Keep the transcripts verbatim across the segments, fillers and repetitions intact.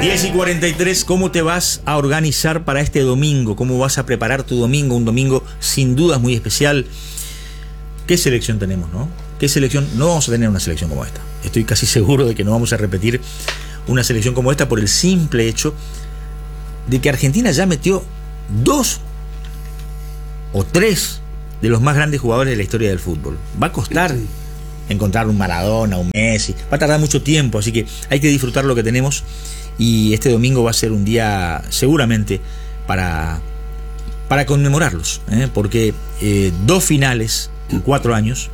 diez y cuarenta y tres, ¿cómo te vas a organizar para este domingo? ¿Cómo vas a preparar tu domingo? Un domingo sin dudas muy especial. ¿Qué selección tenemos, no? ¿Qué selección? No vamos a tener una selección como esta. Estoy casi seguro de que no vamos a repetir una selección como esta por el simple hecho de que Argentina ya metió dos o tres de los más grandes jugadores de la historia del fútbol. Va a costar encontrar un Maradona, un Messi. Va a tardar mucho tiempo, así que hay que disfrutar lo que tenemos. Y este domingo va a ser un día seguramente para, para conmemorarlos, ¿eh? Porque eh, dos finales en cuatro años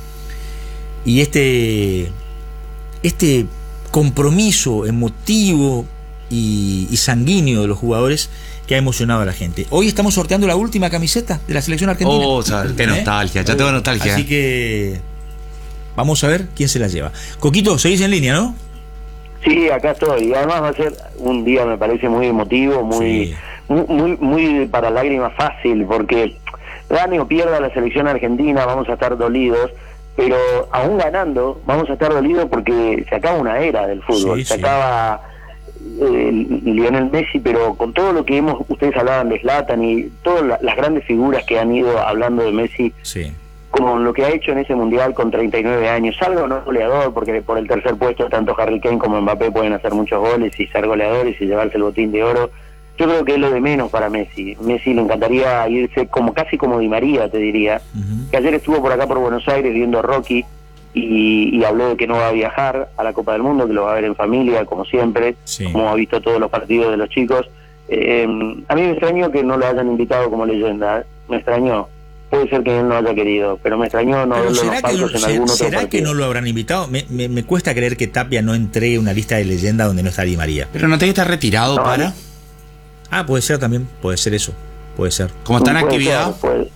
y este, este compromiso emotivo y, y sanguíneo de los jugadores que ha emocionado a la gente. Hoy estamos sorteando la última camiseta de la selección argentina. Oh, qué nostalgia, ¿eh? Ya tengo nostalgia. Así que vamos a ver quién se la lleva. Coquito, seguís en línea, ¿no? Sí, acá estoy. Y además va a ser un día, me parece, muy emotivo, muy, sí. muy, muy, muy para lágrimas fácil, porque gane o pierda la selección argentina, vamos a estar dolidos, pero aún ganando, vamos a estar dolidos porque se acaba una era del fútbol. Sí, se sí. acaba eh, Lionel Messi, pero con todo lo que hemos, ustedes hablaban de Zlatan y todas la, las grandes figuras que han ido hablando de Messi, sí. con lo que ha hecho en ese mundial con treinta y nueve años, salvo no goleador, porque por el tercer puesto tanto Harry Kane como Mbappé pueden hacer muchos goles y ser goleadores y llevarse el botín de oro. Yo creo que es lo de menos para Messi. Messi le encantaría irse como casi como Di María, te diría, uh-huh. que ayer estuvo por acá por Buenos Aires viendo a Rocky y, y habló de que no va a viajar a la Copa del Mundo, que lo va a ver en familia, como siempre, sí. como ha visto todos los partidos de los chicos. Eh, a mí me extrañó que no lo hayan invitado como leyenda, me extrañó. Puede ser que él no haya querido, pero me extrañó no verlo en los palcos en algún otro ¿Será partido. que no lo habrán invitado? Me, me, me cuesta creer que Tapia no entregue una lista de leyenda donde no está Di María. Pero no te está retirado no, para... Ah, puede ser también, puede ser eso, puede ser. ¿Cómo está en puede actividad? Ser, puede,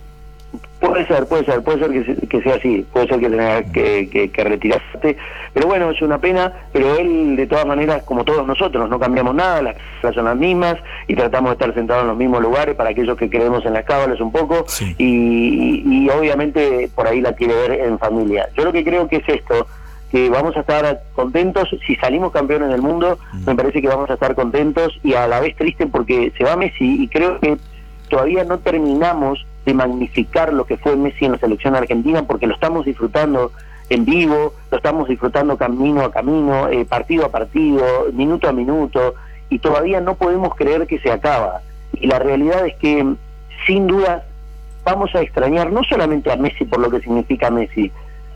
puede ser, puede ser, puede ser que, que sea así, puede ser que tenga que, que, que retirarse, pero bueno, es una pena, pero él de todas maneras, como todos nosotros, no cambiamos nada, las cábalas son las mismas y tratamos de estar sentados en los mismos lugares para aquellos que creemos en las cábalas un poco, sí. y, y, y obviamente por ahí la quiere ver en familia. Yo lo que creo que es esto, que vamos a estar contentos, si salimos campeones del mundo, mm. me parece que vamos a estar contentos y a la vez tristes porque se va Messi y creo que todavía no terminamos de magnificar lo que fue Messi en la selección argentina porque lo estamos disfrutando en vivo, lo estamos disfrutando camino a camino, eh, partido a partido, minuto a minuto, y todavía no podemos creer que se acaba. Y la realidad es que, sin duda, vamos a extrañar no solamente a Messi por lo que significa Messi.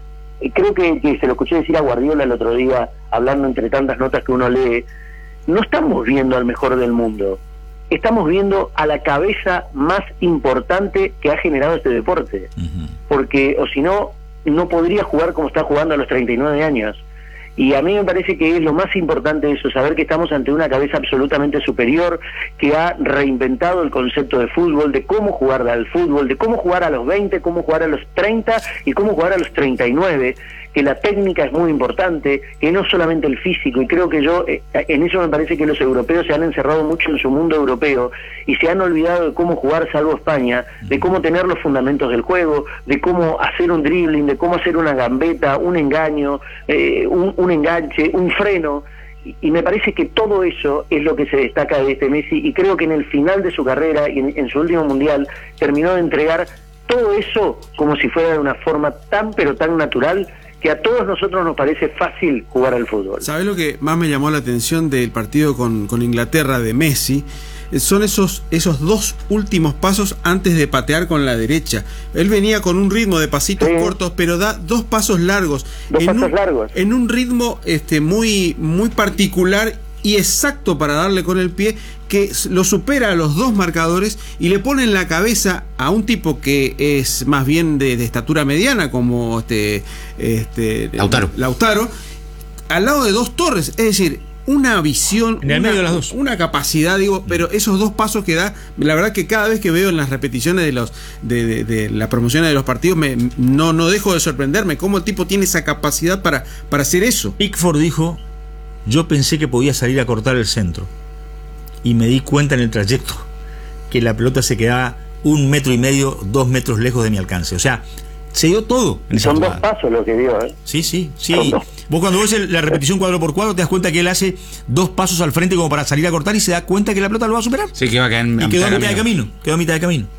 Creo que, que se lo escuché decir a Guardiola el otro día, hablando entre tantas notas que uno lee, no estamos viendo al mejor del mundo, estamos viendo a la cabeza más importante que ha generado este deporte, uh-huh. porque, o si no, no podría jugar como está jugando a los treinta y nueve años. Y a mí me parece que es lo más importante eso, saber que estamos ante una cabeza absolutamente superior, que ha reinventado el concepto de fútbol, de cómo jugar al fútbol, de cómo jugar a los veinte, cómo jugar a los treinta y cómo jugar a los treinta y nueve, que la técnica es muy importante, que no solamente el físico, y creo que yo, eh, en eso me parece que los europeos se han encerrado mucho en su mundo europeo y se han olvidado de cómo jugar, salvo España, de cómo tener los fundamentos del juego, de cómo hacer un dribbling, de cómo hacer una gambeta, un engaño, eh, un, un enganche, un freno, y, y me parece que todo eso es lo que se destaca de este Messi, y creo que en el final de su carrera y en, en su último mundial terminó de entregar todo eso como si fuera de una forma tan pero tan natural que a todos nosotros nos parece fácil jugar al fútbol. ¿Sabés lo que más me llamó la atención del partido con, con Inglaterra de Messi? Son esos, esos dos últimos pasos antes de patear con la derecha. Él venía con un ritmo de pasitos sí. cortos, pero da dos pasos largos. Dos en pasos un, largos. En un ritmo este, muy, muy particular y exacto para darle con el pie, que lo supera a los dos marcadores y le pone en la cabeza a un tipo que es más bien de, de estatura mediana, como este, este Lautaro. Lautaro, al lado de dos torres, es decir, una visión, en el una, medio de las dos. una capacidad, digo, pero esos dos pasos que da, la verdad que cada vez que veo en las repeticiones de los de, de, de las promociones de los partidos, me, no, no dejo de sorprenderme cómo el tipo tiene esa capacidad para, para hacer eso. Pickford dijo: yo pensé que podía salir a cortar el centro y me di cuenta en el trayecto que la pelota se quedaba un metro y medio, dos metros lejos de mi alcance. O sea, se dio todo en esa Son dos jugada. pasos lo que dio, ¿eh? Sí, sí, sí. Son dos. Vos cuando ves el- la repetición cuadro por cuadro te das cuenta que él hace dos pasos al frente como para salir a cortar y se da cuenta que la pelota lo va a superar. Sí, que iba a quedar en Y quedó a mitad de camino. Quedó a mitad de camino.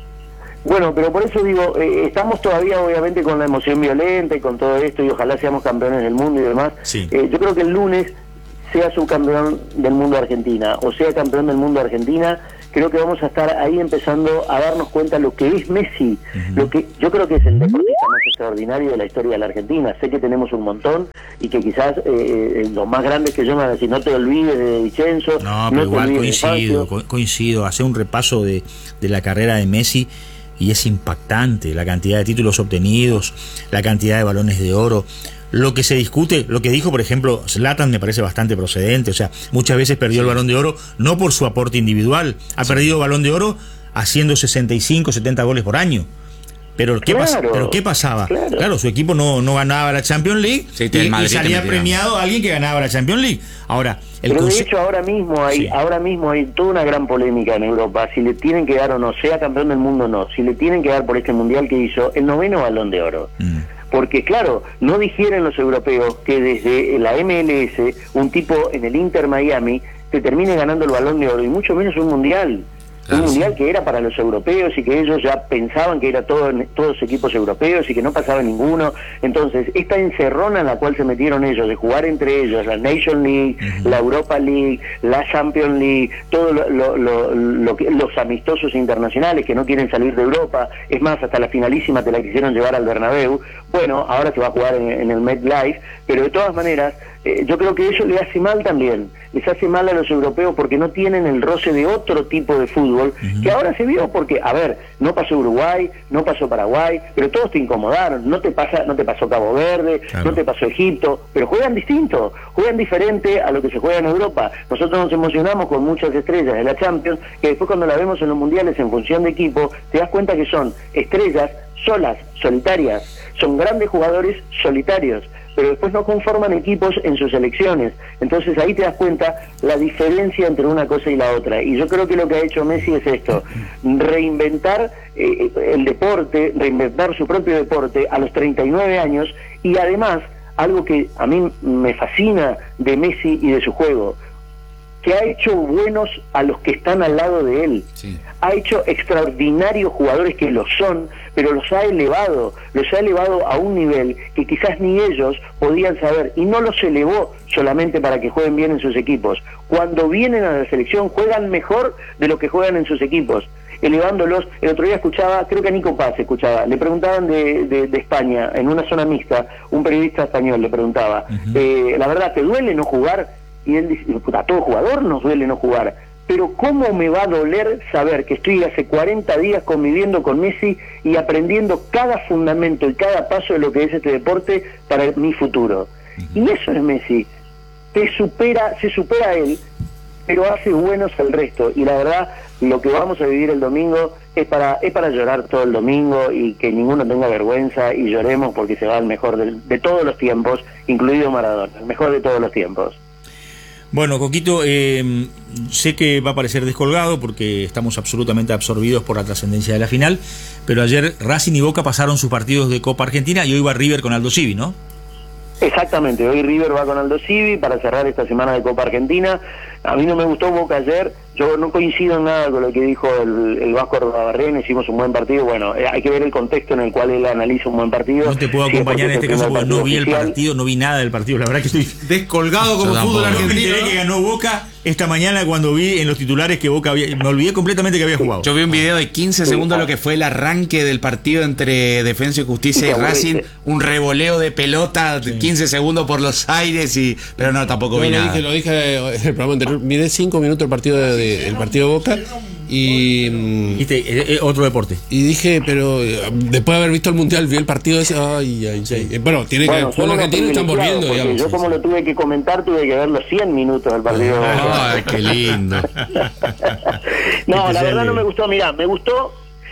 Bueno, pero por eso digo, eh, estamos todavía obviamente con la emoción violenta y con todo esto y ojalá seamos campeones del mundo y demás. Sí. Eh, yo creo que el lunes, sea subcampeón del mundo Argentina o sea campeón del mundo Argentina, creo que vamos a estar ahí empezando a darnos cuenta lo que es Messi, uh-huh. lo que yo creo que es el deportista más extraordinario de la historia de la Argentina. Sé que tenemos un montón y que quizás eh, eh, los más grandes que yo me van a decir, no te olvides de Vicenzo. No, pero no igual te olvides coincido, de co- coincido. Hacer un repaso de, de la carrera de Messi y es impactante la cantidad de títulos obtenidos, la cantidad de balones de oro. Lo que se discute, lo que dijo, por ejemplo, Zlatan me parece bastante procedente. O sea, muchas veces perdió el Balón de Oro no por su aporte individual. Ha sí. perdido Balón de Oro haciendo sesenta y cinco, setenta goles por año. Pero ¿qué, claro, pas pero ¿qué pasaba? Claro. claro, su equipo no, no ganaba la Champions League sí, y, y salía premiado a alguien que ganaba la Champions League. Ahora, el pero de hecho ahora mismo hay sí. ahora mismo hay toda una gran polémica en Europa. Si le tienen que dar o no, sea campeón del mundo o no, si le tienen que dar por este mundial que hizo, el noveno Balón de Oro. Mm. Porque claro, no digieren los europeos que desde la M L S un tipo en el Inter Miami te termine ganando el Balón de Oro y mucho menos un mundial. Un ah, mundial sí. que era para los europeos y que ellos ya pensaban que era todo, todos equipos europeos y que no pasaba ninguno. Entonces, esta encerrona en la cual se metieron ellos, de jugar entre ellos la Nation League, uh-huh. la Europa League, la Champions League, todos lo, lo, lo, lo, los amistosos internacionales que no quieren salir de Europa, es más, hasta la finalísima te la quisieron llevar al Bernabéu. Bueno, ahora se va a jugar en, en el MetLife, pero de todas maneras, eh, yo creo que eso le hace mal también, les hace mal a los europeos porque no tienen el roce de otro tipo de fútbol, uh-huh. que ahora se vio porque, a ver, no pasó Uruguay, no pasó Paraguay, pero todos te incomodaron, no te pasa, no te pasó Cabo Verde, claro. no te pasó Egipto, pero juegan distinto, juegan diferente a lo que se juega en Europa. Nosotros nos emocionamos con muchas estrellas de la Champions, que después cuando la vemos en los mundiales en función de equipo, te das cuenta que son estrellas solas, solitarias, son grandes jugadores solitarios, pero después no conforman equipos en sus selecciones. Entonces ahí te das cuenta la diferencia entre una cosa y la otra. Y yo creo que lo que ha hecho Messi es esto, reinventar eh, el deporte, reinventar su propio deporte a los treinta y nueve años, y además, algo que a mí me fascina de Messi y de su juego, que ha hecho buenos a los que están al lado de él. Sí. Ha hecho extraordinarios jugadores que lo son, pero los ha elevado, los ha elevado a un nivel que quizás ni ellos podían saber, y no los elevó solamente para que jueguen bien en sus equipos. Cuando vienen a la selección juegan mejor de lo que juegan en sus equipos, elevándolos. El otro día escuchaba, creo que a Nico Paz escuchaba, le preguntaban de, de, de España, en una zona mixta, un periodista español le preguntaba, uh-huh. eh, la verdad, ¿te duele no jugar? Y él dice, a todo jugador nos duele no jugar, pero ¿cómo me va a doler saber que estoy hace cuarenta días conviviendo con Messi y aprendiendo cada fundamento y cada paso de lo que es este deporte para mi futuro? Y eso es Messi, te supera, se supera a él, pero hace buenos al resto, y la verdad, lo que vamos a vivir el domingo es para es para llorar todo el domingo y que ninguno tenga vergüenza y lloremos porque se va el mejor de, de todos los tiempos, incluido Maradona, el mejor de todos los tiempos. Bueno, Coquito, eh, sé que va a parecer descolgado porque estamos absolutamente absorbidos por la trascendencia de la final, pero ayer Racing y Boca pasaron sus partidos de Copa Argentina y hoy va River con Aldo Civi, ¿no? Exactamente, hoy River va con Aldo Civi para cerrar esta semana de Copa Argentina. A mí no me gustó Boca ayer, yo no coincido en nada con lo que dijo el, el Vasco Arbarrena, hicimos un buen partido. Bueno, eh, hay que ver el contexto en el cual él analiza un buen partido. No te puedo acompañar en este caso porque no vi oficial. el partido, no vi nada del partido, la verdad que estoy descolgado como fútbol argentino. Me que ganó Boca esta mañana cuando vi en los titulares que Boca había, me olvidé completamente que había jugado. Yo vi un video de quince segundos lo que fue el arranque del partido entre Defensa y Justicia y Racing, un revoleo de pelota, sí. quince segundos por los aires, y pero no, tampoco no, vi lo nada. Dije, lo dije en el programa anterior, miré cinco minutos el partido de, de, el partido de Boca y ¿viste? Eh, eh, otro deporte. Y dije, pero eh, después de haber visto el mundial, vi el partido ese, ay, ay, sí. ay. Bueno, tiene bueno, que jugar argentino y están volviendo, digamos. Yo como lo tuve que comentar, tuve que ver los cien minutos del partido. Ay, qué lindo. No, la verdad no me gustó, mirá, me gustó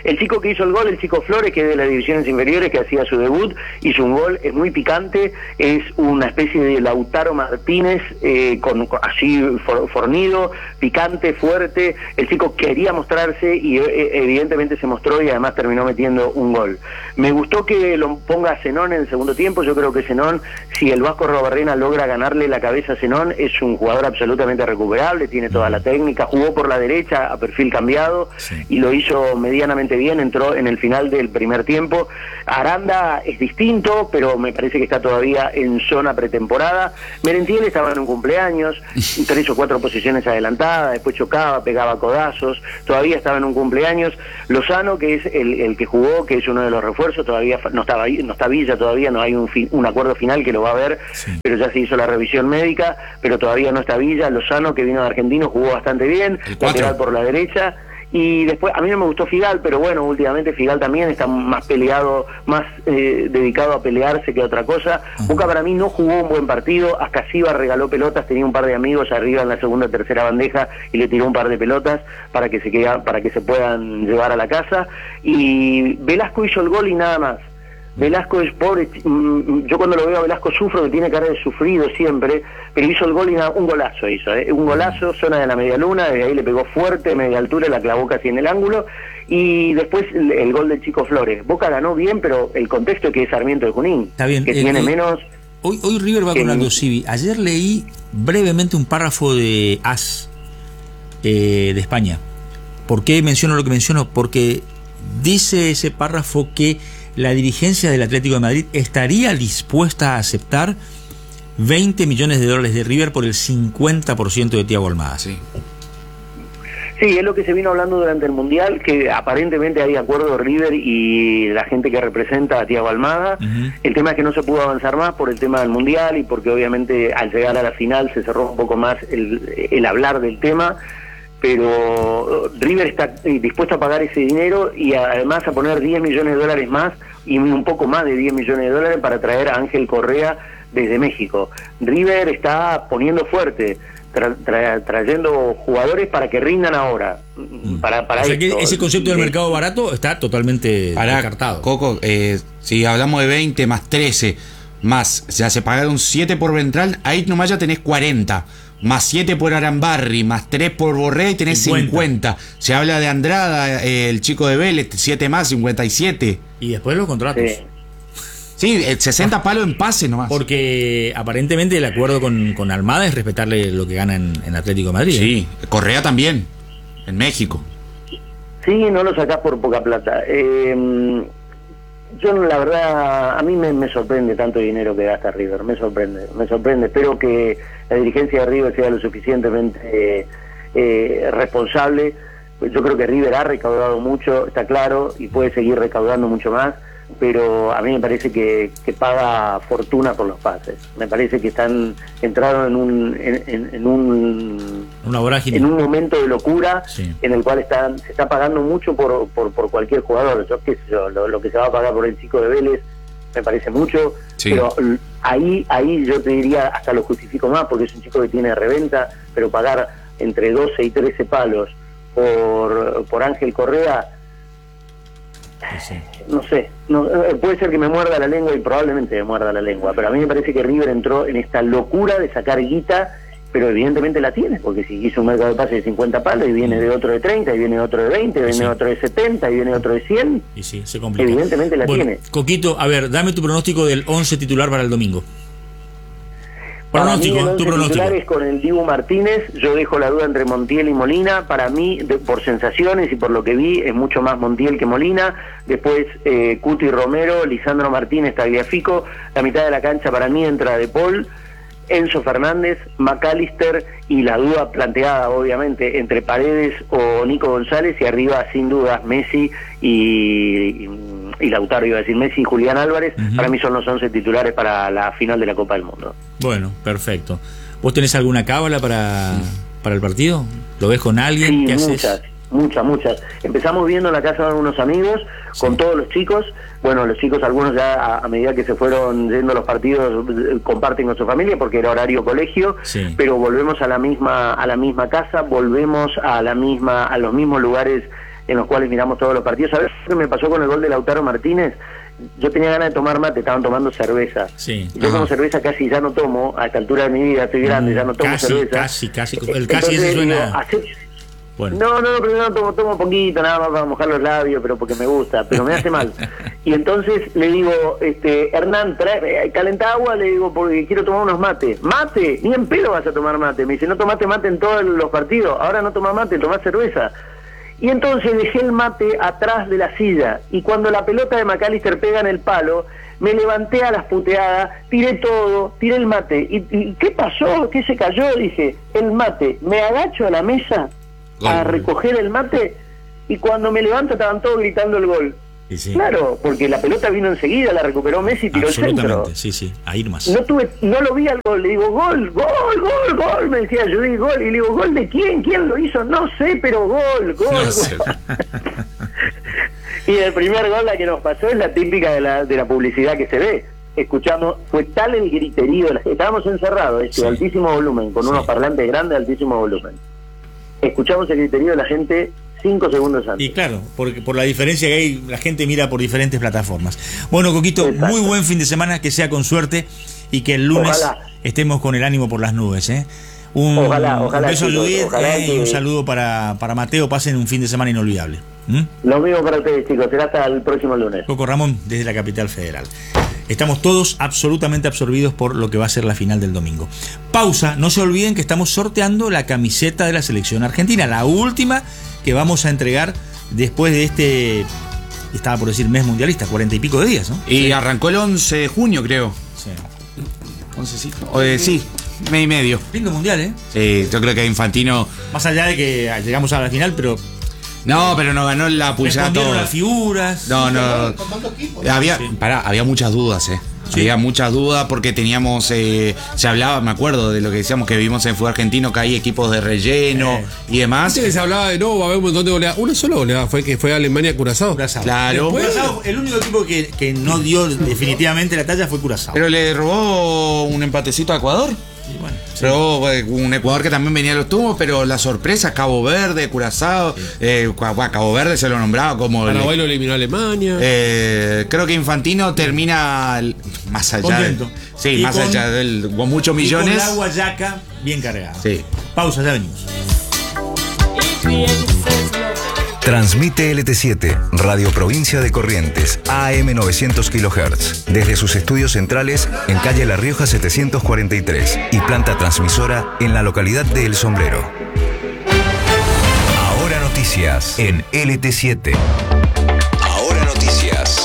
El chico que hizo el gol, el chico Flores, que es de las divisiones inferiores, que hacía su debut, hizo un gol, es muy picante, es una especie de Lautaro Martínez, eh, con, con así for, fornido, picante, fuerte. El chico quería mostrarse y eh, evidentemente se mostró y además terminó metiendo un gol. Me gustó que lo ponga Zenón en el segundo tiempo. Yo creo que Zenón, si el Vasco Arruabarrena logra ganarle la cabeza a Zenón, es un jugador absolutamente recuperable, tiene toda la técnica, jugó por la derecha a perfil cambiado, sí, y lo hizo medianamente bien, entró en el final del primer tiempo. Aranda es distinto, pero me parece que está todavía en zona pretemporada. Merentiel estaba en un cumpleaños, tres o cuatro posiciones adelantadas, después chocaba, pegaba codazos, todavía estaba en un cumpleaños. Lozano, que es el, el que jugó, que es uno de los refuerzos, todavía no estaba no está Villa, todavía no hay un, fin, un acuerdo final que lo va a ver, sí, pero ya se hizo la revisión médica, pero todavía no está Villa. Lozano, que vino de Argentino, jugó bastante bien, lateral por la derecha. Y después, a mí no me gustó Figal, pero bueno, últimamente Figal también está más peleado, más eh, dedicado a pelearse que a otra cosa. Uh-huh. Boca para mí no jugó un buen partido, Ascasiba regaló pelotas, tenía un par de amigos arriba en la segunda o tercera bandeja y le tiró un par de pelotas para que se queda, para que se puedan llevar a la casa. Y Velasco hizo el gol y nada más. Velasco es pobre, yo cuando lo veo a Velasco sufro, que tiene cara de sufrido siempre, pero hizo el gol y nada, un golazo hizo, ¿eh? un golazo, zona de la media luna, de ahí le pegó fuerte, media altura, la clavó casi en el ángulo, y después el, el gol del chico Flores. Boca ganó bien, pero el contexto es que es Sarmiento de Junín, está bien, que eh, tiene eh, menos... Hoy, hoy River va con Aldo Civi. Ayer leí brevemente un párrafo de AS, eh, de España. ¿Por qué menciono lo que menciono? Porque dice ese párrafo que la dirigencia del Atlético de Madrid estaría dispuesta a aceptar veinte millones de dólares de River por el cincuenta por ciento de Thiago Almada. Sí. Sí, es lo que se vino hablando durante el Mundial, que aparentemente hay acuerdo de River y la gente que representa a Thiago Almada. Uh-huh. El tema es que no se pudo avanzar más por el tema del Mundial y porque obviamente al llegar a la final se cerró un poco más el, el hablar del tema. Pero River está dispuesto a pagar ese dinero y además a poner diez millones de dólares más y un poco más de diez millones de dólares para traer a Ángel Correa desde México. River está poniendo fuerte, tra tra trayendo jugadores para que rindan ahora. Para, para o sea esto. que ese concepto del mercado barato está totalmente para, descartado. Coco, eh, si hablamos de veinte más trece, más, ya se pagaron siete por Ventral, ahí nomás ya tenés cuarenta. Más siete por Arambarri, más tres por Borré y tenés cincuenta. Se habla de Andrada, eh, el chico de Vélez, siete más, cincuenta y siete. Y después los contratos. Sí, sí sesenta ah, palos en pase nomás. Porque aparentemente el acuerdo con, con Almada es respetarle lo que gana en, en Atlético de Madrid. Sí, ¿eh? Correa también, en México. Sí, no lo sacás por poca plata. Eh, yo la verdad, a mí me, me sorprende tanto dinero que gasta River, me sorprende, me sorprende. Espero que la dirigencia de River sea lo suficientemente eh, eh, responsable. Yo creo que River ha recaudado mucho, está claro, y puede seguir recaudando mucho más, pero a mí me parece que, que paga fortuna por los pases. Me parece que están entraron en un en, en, en un una vorágine, en un momento de locura, sí, en el cual están se está pagando mucho por por, por cualquier jugador. Yo qué sé yo, lo, lo que se va a pagar por el chico de Vélez me parece mucho, sí, pero ahí ahí yo te diría hasta lo justifico más porque es un chico que tiene reventa, pero pagar entre doce y trece palos por por Ángel Correa, sí, no sé, no, puede ser que me muerda la lengua y probablemente me muerda la lengua, pero a mí me parece que River entró en esta locura de sacar guita, pero evidentemente la tiene, porque si hizo un mercado de pases de cincuenta palos y viene de otro de treinta, y viene de otro de veinte, y viene sí, de otro de setenta, y viene de otro de cien, y sí, se complica. Evidentemente la bueno, tiene. Coquito, a ver, dame tu pronóstico del once titular para el domingo. Pronóstico, Para mí el tu pronóstico. Titulares con el Dibu Martínez, yo dejo la duda entre Montiel y Molina. Para mí, de, por sensaciones y por lo que vi, es mucho más Montiel que Molina. Después, eh, Cuti Romero, Lisandro Martínez, Tagliafico. La mitad de la cancha para mí entra De Paul, Enzo Fernández, McAllister y la duda planteada, obviamente, entre Paredes o Nico González, y arriba, sin dudas, Messi y, y, y Lautaro, iba a decir Messi y Julián Álvarez. Uh-huh. Para mí son los once titulares para la final de la Copa del Mundo. Bueno, perfecto. ¿Vos tenés alguna cábala para, para el partido? ¿Lo ves con alguien? Sí, ¿Qué muchas, haces? muchas, muchas. Empezamos viendo en la casa de unos amigos, sí, con todos los chicos. Bueno, los chicos, algunos ya a, a medida que se fueron yendo los partidos, comparten con su familia porque era horario colegio, sí, pero volvemos a la misma a la misma casa, volvemos a la misma a los mismos lugares en los cuales miramos todos los partidos. A ver, que me pasó con el gol de Lautaro Martínez, yo tenía ganas de tomar mate, estaban tomando cerveza. Sí. Yo Ajá. como cerveza casi ya no tomo, a esta altura de mi vida estoy grande, ya no tomo Casi, cerveza. casi, casi. El casi ese Entonces, suena. digo, hace- Bueno. No, no, no, primero tomo, tomo poquito, nada más para mojar los labios, pero porque me gusta, pero me hace mal. Y entonces le digo, este, Hernán, trae, calenta agua, le digo, porque quiero tomar unos mates. ¿Mate? Ni en pedo vas a tomar mate. Me dice, no tomaste mate en todos los partidos, ahora no tomás mate, tomás cerveza. Y entonces dejé el mate atrás de la silla, y cuando la pelota de McAllister pega en el palo, me levanté a las puteadas, tiré todo, tiré el mate. ¿Y, y qué pasó? ¿Qué se cayó? Dije, el mate. Me agacho a la mesa a recoger el mate, y cuando me levanto estaban todos gritando el gol. Sí, sí. Claro, porque la pelota vino enseguida, la recuperó Messi y tiró el centro. Absolutamente, sí, sí, a ir más. No tuve, no lo vi al gol, le digo, gol, gol, gol, gol, me decía yo, di gol, y le digo, ¿gol de quién? ¿Quién lo hizo? No sé, pero gol, gol, No gol. sé. Y el primer gol, la que nos pasó, es la típica de la, de la publicidad que se ve. Escuchamos, fue tal el griterío, de la- estábamos encerrados, este, Sí. altísimo volumen, con Sí. unos parlantes grandes, altísimo volumen. Escuchamos el griterío de la gente cinco segundos antes. Y claro, porque por la diferencia que hay, la gente mira por diferentes plataformas. Bueno, Coquito, Exacto. muy buen fin de semana, que sea con suerte y que el lunes Ojalá. estemos con el ánimo por las nubes, ¿eh? Un, Ojalá, ojalá, un beso a chicos, Judith, ojalá eh, que- y un saludo para, para Mateo. Pasen un fin de semana inolvidable. ¿Mm? Lo mismo para ustedes, chicos, será hasta el próximo lunes. Coco Ramón, desde la capital federal. Estamos todos absolutamente absorbidos por lo que va a ser la final del domingo. Pausa, no se olviden que estamos sorteando la camiseta de la selección argentina, la última que vamos a entregar después de este, estaba por decir mes mundialista, cuarenta y pico de días, ¿no? Y arrancó el once de junio, creo. Sí. once, sí. O, eh, sí, mes y medio. Lindo mundial, ¿eh? Sí, yo creo que Infantino. Más allá de que llegamos a la final, pero No, pero no ganó la pulsada respondieron todo. las figuras. No, no. Había, pará, había muchas dudas, eh. Sí. Había muchas dudas porque teníamos, eh, se hablaba, me acuerdo de lo que decíamos que vivimos en fútbol argentino, que hay equipos de relleno Eh. y demás. Antes que se hablaba de no, va a haber un montón de goleadas. Una sola goleada fue que fue Alemania Curazao. Curazao. Claro. Curazao, el único equipo que, que no dio definitivamente la talla fue Curazao. Pero le robó un empatecito a Ecuador. Y bueno, sí. Pero eh, un Ecuador que también venía a los tumbos, pero la sorpresa, Cabo Verde, Curazao, eh, Cua- Cabo Verde se lo nombraba como el- Paraguay lo eliminó a Alemania. Eh, creo que Infantino termina el- más allá de, Contento. sí, Y más con- allá de con muchos Y millones. con la guayaca bien cargada. Sí. Pausa, ya venimos. Transmite L T siete, Radio Provincia de Corrientes, A M novecientos kilohertz, desde sus estudios centrales en calle La Rioja setecientos cuarenta y tres y planta transmisora en la localidad de El Sombrero. Ahora noticias en L T siete. Ahora noticias.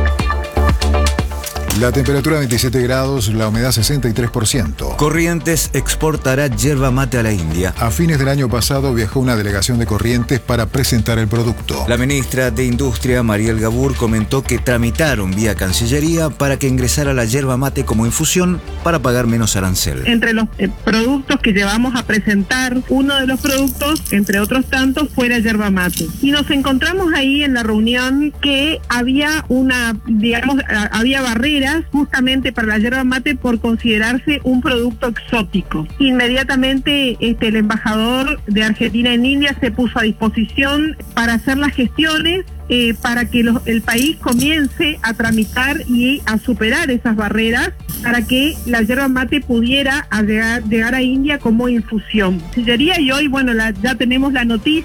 La temperatura veintisiete grados, la humedad sesenta y tres por ciento. Corrientes exportará yerba mate a la India. A fines del año pasado viajó una delegación de Corrientes para presentar el producto. La ministra de Industria, Mariel Gabur, comentó que tramitaron vía Cancillería para que ingresara la yerba mate como infusión para pagar menos arancel. Entre los eh, productos que llevamos a presentar, uno de los productos, entre otros tantos, fue la yerba mate. Y nos encontramos ahí en la reunión que había una, digamos, a- había barreras justamente para la yerba mate por considerarse un producto exótico. Inmediatamente este, el embajador de Argentina en India se puso a disposición para hacer las gestiones eh, para que los- el país comience a tramitar y a superar esas barreras para que la yerba mate pudiera a llegar, llegar a India como infusión. Sillería, y hoy, bueno, la- ya tenemos la noticia.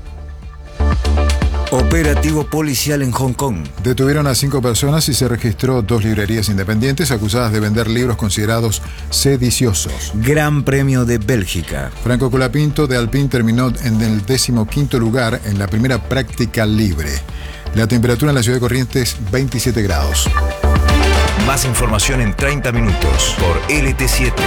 Operativo policial en Hong Kong. Detuvieron a cinco personas y se registró dos librerías independientes acusadas de vender libros considerados sediciosos. Gran Premio de Bélgica. Franco Colapinto de Alpine terminó en el decimoquinto lugar en la primera práctica libre. La temperatura en la ciudad de Corrientes, veintisiete grados. Más información en treinta minutos por L T siete.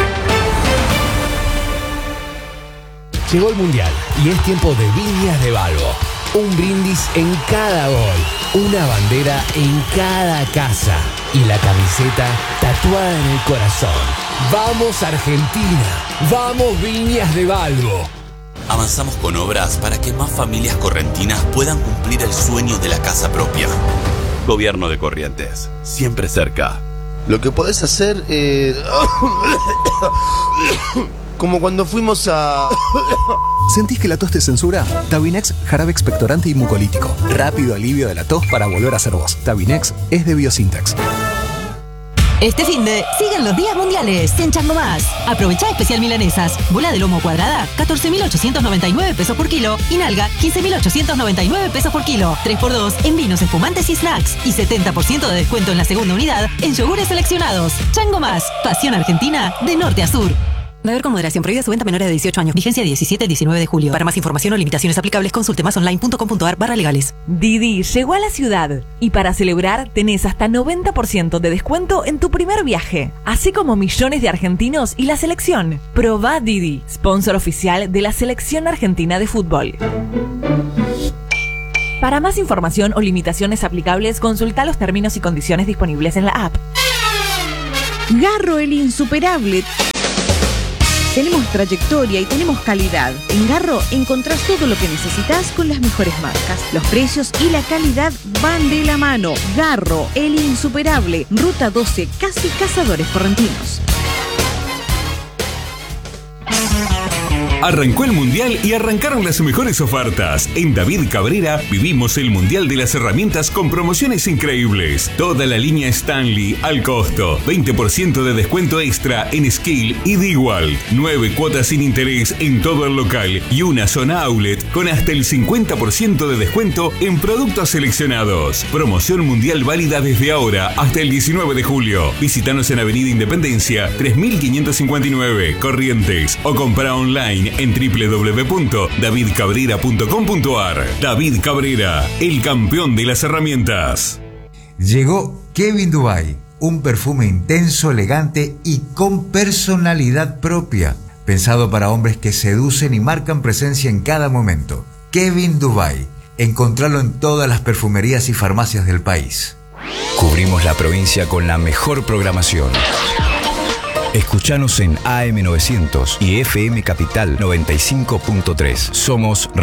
Llegó el Mundial y es tiempo de Viñas de Balbo. Un brindis en cada gol, una bandera en cada casa y la camiseta tatuada en el corazón. ¡Vamos Argentina! ¡Vamos Viñas de Balbo! Avanzamos con obras para que más familias correntinas puedan cumplir el sueño de la casa propia. Gobierno de Corrientes, siempre cerca. Lo que podés hacer, eh, como cuando fuimos a... ¿Sentís que la tos te censura? Tabinex, jarabe expectorante y mucolítico. Rápido alivio de la tos para volver a ser vos. Tabinex es de Biosintex. Este finde, siguen los días mundiales en Chango Más. Aprovecha especial milanesas. Bola de lomo cuadrada, catorce mil ochocientos noventa y nueve pesos por kilo. Y nalga, quince mil ochocientos noventa y nueve pesos por kilo. tres por dos en vinos espumantes y snacks. Y setenta por ciento de descuento en la segunda unidad en yogures seleccionados. Chango Más, pasión argentina de norte a sur. Beber con moderación, prohibida su venta a menores de dieciocho años. Vigencia diecisiete al diecinueve de julio. Para más información o limitaciones aplicables, consulte más online punto com punto ar barra legales. Didi llegó a la ciudad y para celebrar tenés hasta noventa por ciento de descuento en tu primer viaje, así como millones de argentinos y la selección. Probá Didi, sponsor oficial de la selección argentina de fútbol. Para más información o limitaciones aplicables, consulta los términos y condiciones disponibles en la app. Garro el insuperable. Tenemos trayectoria y tenemos calidad. En Garro encontrás todo lo que necesitas con las mejores marcas. Los precios y la calidad van de la mano. Garro, el insuperable. Ruta doce, casi Cazadores Correntinos. Arrancó el Mundial y arrancaron las mejores ofertas. En David Cabrera vivimos el Mundial de las herramientas con promociones increíbles. Toda la línea Stanley al costo. veinte por ciento de descuento extra en Skill y Dewalt. nueve cuotas sin interés en todo el local y una zona outlet con hasta el cincuenta por ciento de descuento en productos seleccionados. Promoción mundial válida desde ahora hasta el diecinueve de julio. Visítanos en Avenida Independencia tres mil quinientos cincuenta y nueve, Corrientes, o compra online en doble u doble u doble u punto david cabrera punto com punto ar. David Cabrera, el campeón de las herramientas. Llegó Kevin Dubai, un perfume intenso, elegante y con personalidad propia, pensado para hombres que seducen y marcan presencia en cada momento. Kevin Dubai, encontralo en todas las perfumerías y farmacias del país. Cubrimos la provincia con la mejor programación. Escuchanos en A M novecientos y F M Capital noventa y cinco punto tres. Somos